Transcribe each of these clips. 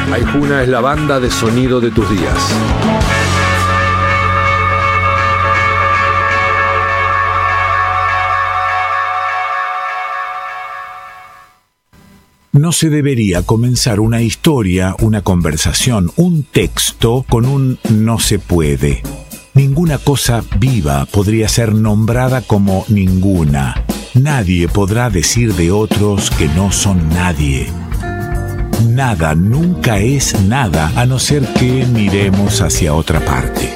Aijuna es la banda de sonido de tus días. No se debería comenzar una historia, una conversación, un texto con un no se puede. Ninguna cosa viva podría ser nombrada como ninguna. Nadie podrá decir de otros que no son nadie. Nada nunca es nada, a no ser que miremos hacia otra parte.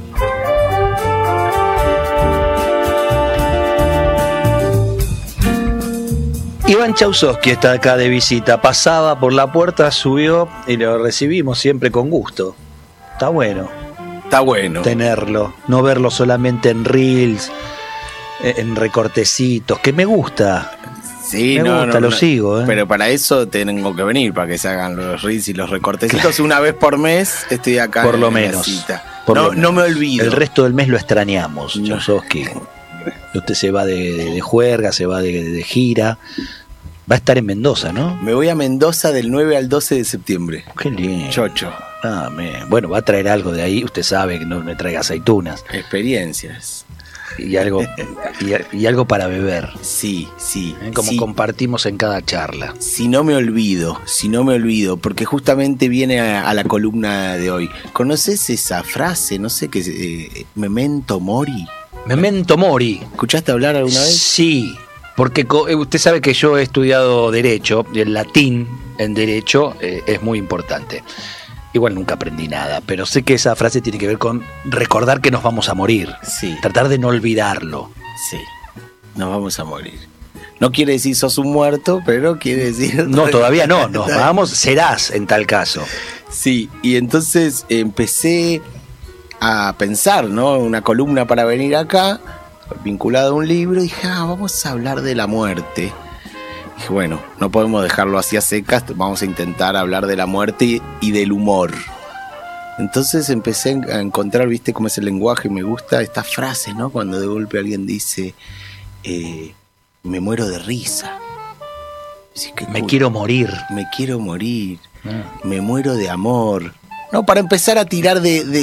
Iván Chausovsky está acá de visita. Pasaba por la puerta, subió y lo recibimos siempre con gusto. Está bueno. Está bueno tenerlo, no verlo solamente en reels, en recortecitos, que me gusta. Sí, me gusta, lo sigo. Pero para eso tengo que venir, para que se hagan los reels y los recortecitos. Una vez por mes estoy acá. Por lo menos. No me olvido. El resto del mes lo extrañamos, Chausovsky. Usted se va de juerga, se va de gira. Va a estar en Mendoza, ¿no? Me voy a Mendoza del 9 al 12 de septiembre. Qué lindo. Chocho. Bueno, va a traer algo de ahí. Usted sabe que no me traiga aceitunas. Experiencias. Y algo, y algo para beber. Sí. Como compartimos en cada charla. Si no me olvido, porque justamente viene a la columna de hoy. ¿Conoces esa frase? No sé qué es. Memento mori. Memento mori. ¿Escuchaste hablar alguna vez? Sí, porque usted sabe que yo he estudiado Derecho, y el latín en Derecho es muy importante. Igual nunca aprendí nada, pero sé que esa frase tiene que ver con recordar que nos vamos a morir. Sí. Tratar de no olvidarlo. Sí, nos vamos a morir. No quiere decir sos un muerto, pero quiere decir... No, todavía no, nos vamos, serás en tal caso. Sí, y entonces empecé a pensar, ¿no? Una columna para venir acá, vinculada a un libro, y dije, vamos a hablar de la muerte. Dije, bueno, no podemos dejarlo así a secas, vamos a intentar hablar de la muerte y del humor. Entonces empecé a encontrar, viste, cómo es el lenguaje, me gusta esta frase, ¿no? Cuando de golpe alguien dice, me muero de risa. Me quiero morir. Me quiero morir. Me muero de amor. No, para empezar a tirar de